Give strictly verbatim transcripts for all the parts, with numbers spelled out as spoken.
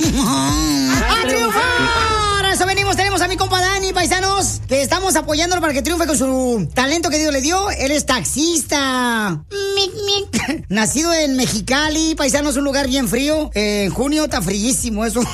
¡A triunfar! A eso venimos, tenemos a mi compa Dani, paisanos, que estamos apoyándolo para que triunfe con su talento que Dios le dio. Él es taxista. Mic, mic. Nacido en Mexicali, paisanos, un lugar bien frío. Eh, en junio está fríísimo eso.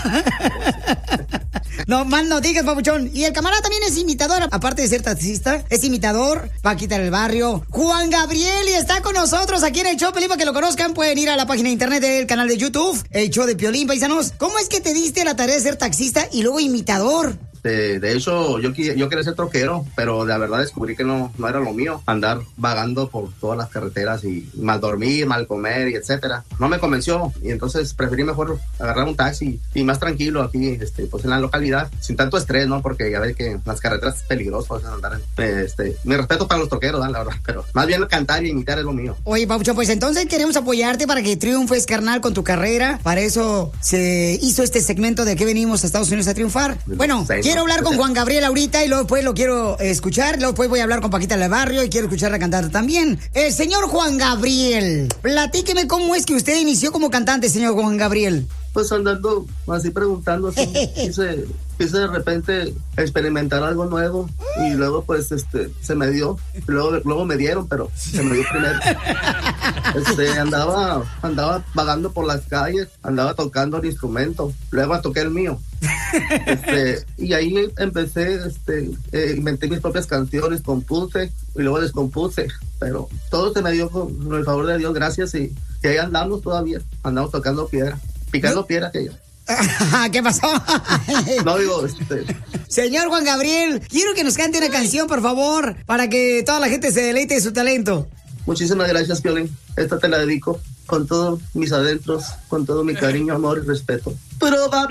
No, más no digas, papuchón. Y el camarada también es imitador, aparte de ser taxista, es imitador, Paquita del Barrio. Juan Gabriel, y está con nosotros aquí en el show, Pelín, para que lo conozcan. Pueden ir a la página de internet del canal de YouTube, el show de Piolín, paisanos. ¿Cómo es que te diste la tarea de ser taxista y luego imitador? De, de hecho, yo, yo quería ser troquero, pero la verdad descubrí que no, no era lo mío, andar vagando por todas las carreteras y mal dormir, mal comer y etcétera. No me convenció y entonces preferí mejor agarrar un taxi y más tranquilo aquí, este, pues en la localidad, sin tanto estrés, ¿no? Porque ya ves que las carreteras es peligroso andar, este, mi respeto para los troqueros, ¿no? La verdad, pero más bien cantar y imitar es lo mío. Oye, Papucho, pues entonces queremos apoyarte para que triunfes, carnal, con tu carrera. Para eso se hizo este segmento de que venimos a Estados Unidos a triunfar. Bueno, sí, quiero hablar con Juan Gabriel ahorita y luego después lo quiero escuchar. Luego después voy a hablar con Paquita del Barrio y quiero escucharla cantar también. El señor Juan Gabriel, platíqueme cómo es que usted inició como cantante, señor Juan Gabriel. Pues andando así preguntando, así, quise, quise de repente experimentar algo nuevo y luego pues este se me dio, luego, luego me dieron, pero se me dio primero. Este, andaba, andaba vagando por las calles, andaba tocando el instrumento, luego toqué el mío. Este, y ahí empecé, este, eh, inventé mis propias canciones, compuse y luego descompuse, pero todo se me dio con, con el favor de Dios, gracias, y, y ahí andamos todavía, andamos tocando piedra. Picando piedra que yo. ¿Qué pasó? No digo, este... Señor Juan Gabriel, quiero que nos cante una canción, por favor, para que toda la gente se deleite de su talento. Muchísimas gracias, Piolín. Esta te la dedico con todos mis adentros, con todo mi cariño, amor y respeto. Probable